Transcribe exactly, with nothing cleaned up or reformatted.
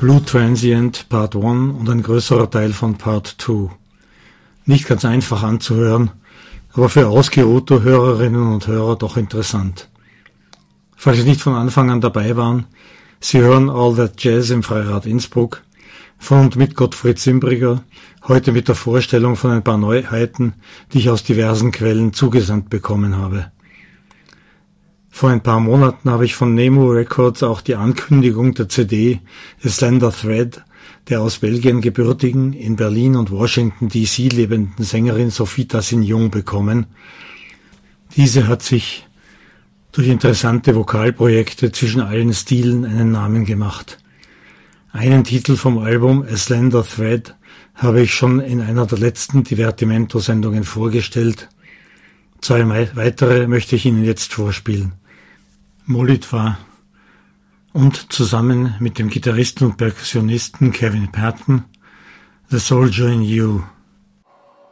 Blue Transient Part eins und ein größerer Teil von Part zwei. Nicht ganz einfach anzuhören, aber für ausgeruhte Hörerinnen und Hörer doch interessant. Falls Sie nicht von Anfang an dabei waren, Sie hören All That Jazz im Freirad Innsbruck, von und mit Gottfried Zimbriger, heute mit der Vorstellung von ein paar Neuheiten, die ich aus diversen Quellen zugesandt bekommen habe. Vor ein paar Monaten habe ich von Nemo Records auch die Ankündigung der C D A Slender Thread der aus Belgien gebürtigen, in Berlin und Washington D C lebenden Sängerin Sophie Tassignon bekommen. Diese hat sich durch interessante Vokalprojekte zwischen allen Stilen einen Namen gemacht. Einen Titel vom Album A Slender Thread habe ich schon in einer der letzten Divertimento-Sendungen vorgestellt. Zwei weitere möchte ich Ihnen jetzt vorspielen. Molitva und zusammen mit dem Gitarristen und Perkussionisten Kevin Patton The Soldier in You.